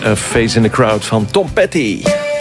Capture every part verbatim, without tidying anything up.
A Face in the Crowd van Tom Petty.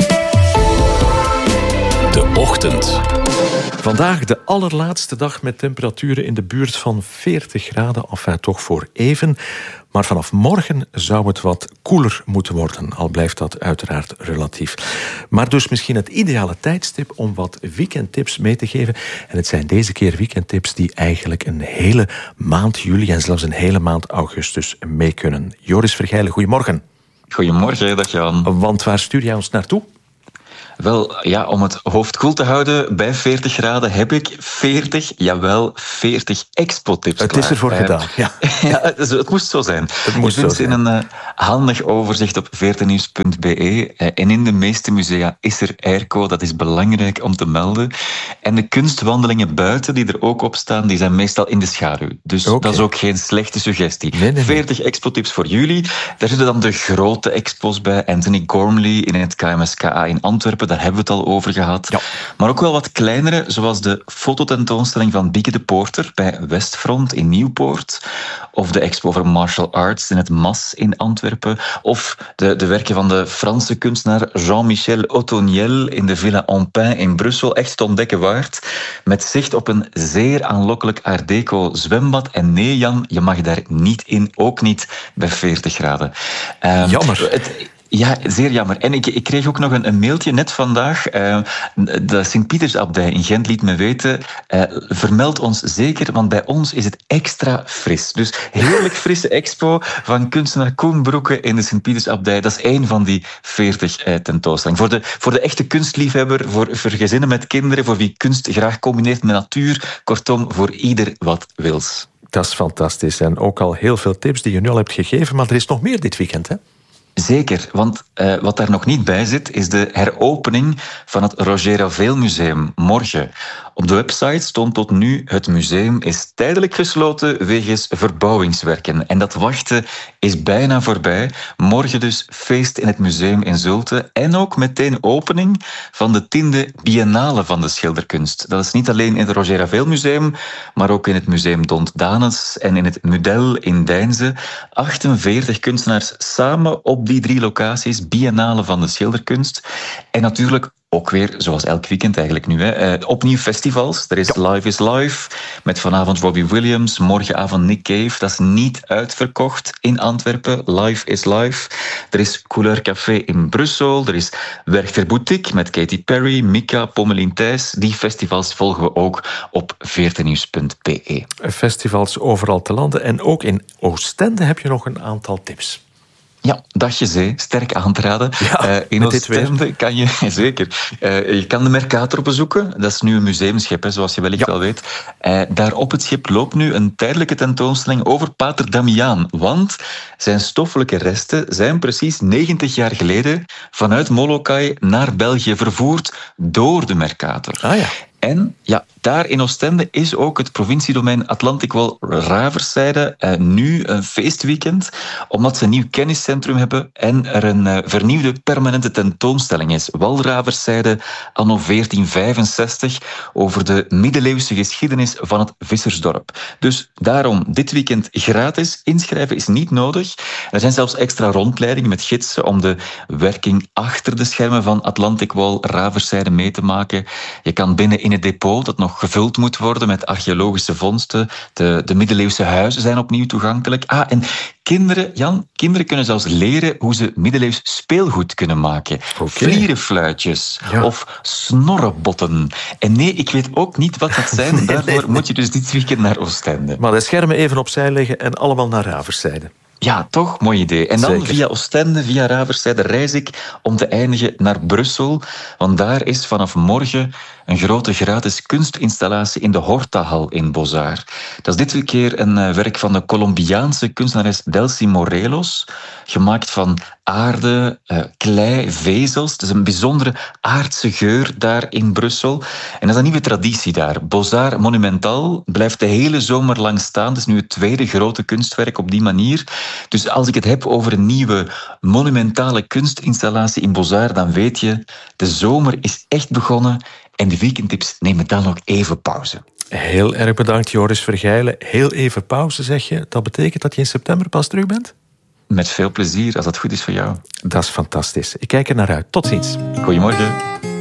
De Ochtend. Vandaag de allerlaatste dag met temperaturen in de buurt van veertig graden. Enfin, toch voor even. Maar vanaf morgen zou het wat koeler moeten worden. Al blijft dat uiteraard relatief. Maar dus misschien het ideale tijdstip om wat weekendtips mee te geven. En het zijn deze keer weekendtips die eigenlijk een hele maand juli en zelfs een hele maand augustus mee kunnen. Joris Vergijlen, goedemorgen. Goedemorgen, dag Jan. Want waar stuur jij ons naartoe? Wel, ja, om het hoofd koel te houden bij veertig graden heb ik veertig, jawel, veertig expo-tips Het klaar. is ervoor uh, gedaan, ja. ja het, het moest zo zijn. Het moest Je vindt zo zijn. in een uh, handig overzicht op veertijnnieuws punt be. Uh, en in de meeste musea is er airco, dat is belangrijk om te melden. En de kunstwandelingen buiten, die er ook op staan, die zijn meestal in de schaduw. Dus okay. Dat is ook geen slechte suggestie. Nee, nee, nee. veertig expo-tips voor jullie. Daar zitten dan de grote expos bij. Anthony Gormley in het K M S K A in Antwerpen. Daar hebben we het al over gehad. Ja. Maar ook wel wat kleinere, zoals de fototentoonstelling van Bieke de Poorter bij Westfront in Nieuwpoort. Of de expo over martial arts in het Mas in Antwerpen. Of de, de werken van de Franse kunstenaar Jean-Michel Otoniel in de Villa Ampin in Brussel. Echt te ontdekken waard. Met zicht op een zeer aanlokkelijk art deco zwembad. En nee, Jan, je mag daar niet in. Ook niet bij veertig graden. Um, Jammer. Het, Ja, zeer jammer. En ik, ik kreeg ook nog een, een mailtje net vandaag. Uh, de Sint-Pietersabdij in Gent liet me weten. Uh, vermeld ons zeker, want bij ons is het extra fris. Dus heerlijk frisse expo van kunstenaar Koen Broeke in de Sint-Pietersabdij. Dat is één van die veertig uh, tentoonstellingen. Voor de, voor de echte kunstliefhebber, voor, voor gezinnen met kinderen, voor wie kunst graag combineert met natuur. Kortom, voor ieder wat wils. Dat is fantastisch. En ook al heel veel tips die je nu al hebt gegeven. Maar er is nog meer dit weekend, hè? Zeker, want uh, wat daar nog niet bij zit, is de heropening van het Roger Ravel Museum morgen. Op de website stond tot nu: het museum is tijdelijk gesloten wegens verbouwingswerken. En dat wachten is bijna voorbij. Morgen dus feest in het museum in Zulte. En ook meteen opening van de tiende biennale van de schilderkunst. Dat is niet alleen in het Roger Ravel Museum, maar ook in het Museum Dont Danes en in het Mudel in Deinze. achtenveertig kunstenaars samen op die drie locaties, biennale van de schilderkunst. En natuurlijk ook weer, zoals elk weekend eigenlijk nu, hè, uh, opnieuw festivals. Er is ja. Live is Live, met vanavond Robbie Williams, morgenavond Nick Cave. Dat is niet uitverkocht in Antwerpen. Live is Live. Er is Couleur Café in Brussel. Er is Werchter Boutique met Katy Perry, Mika, Pommelien Thijs. Die festivals volgen we ook op veertijnnieuws punt be. Festivals overal te landen. En ook in Oostende heb je nog een aantal tips. Ja, Dagje Zee, sterk aan te raden. Ja, uh, in Oostende kan je, zeker, uh, je kan de Mercator bezoeken. Dat is nu een museumschip, hè, zoals je wellicht ja. wel weet. Uh, daar op het schip loopt nu een tijdelijke tentoonstelling over Pater Damiaan. Want zijn stoffelijke resten zijn precies negentig jaar geleden vanuit Molokai naar België vervoerd door de Mercator. Ah ja. En ja, daar in Oostende is ook het provinciedomein Atlantic Wall Raverszijde uh, nu een feestweekend, omdat ze een nieuw kenniscentrum hebben en er een uh, vernieuwde permanente tentoonstelling is. Walraverszijde anno veertien vijfenzestig over de middeleeuwse geschiedenis van het vissersdorp. Dus daarom dit weekend gratis. Inschrijven is niet nodig. Er zijn zelfs extra rondleidingen met gidsen om de werking achter de schermen van Atlantic Wall Raverszijde mee te maken. Je kan binnen in het depot dat nog gevuld moet worden met archeologische vondsten. De, de middeleeuwse huizen zijn opnieuw toegankelijk. Ah, en kinderen, Jan, kinderen kunnen zelfs leren hoe ze middeleeuws speelgoed kunnen maken. Okay. Vlierenfluitjes ja. of snorrebotten. En nee, ik weet ook niet wat dat zijn. nee, Daarvoor nee, nee. moet je dus dit weekend naar Oostende. Maar de schermen even opzij leggen en allemaal naar Raverszijde. Ja, toch? Mooi idee. En dan Zeker. via Oostende, via Raverszijde reis ik om te eindigen naar Brussel. Want daar is vanaf morgen een grote gratis kunstinstallatie in de Hortahal in Beaux-Arts. Dat is dit keer een werk van de Colombiaanse kunstenares Delcy Morelos. Gemaakt van aarde, uh, klei, vezels. Het is een bijzondere aardse geur daar in Brussel. En dat is een nieuwe traditie daar. Beaux-Arts Monumental blijft de hele zomer lang staan. Het is nu het tweede grote kunstwerk op die manier. Dus als ik het heb over een nieuwe monumentale kunstinstallatie in Beaux-Arts, dan weet je, de zomer is echt begonnen en de weekendtips nemen dan nog even pauze. Heel erg bedankt, Joris Vergijlen. Heel even pauze, zeg je. Dat betekent dat je in september pas terug bent? Met veel plezier, als dat goed is voor jou. Dat is fantastisch. Ik kijk er naar uit. Tot ziens. Goedemorgen.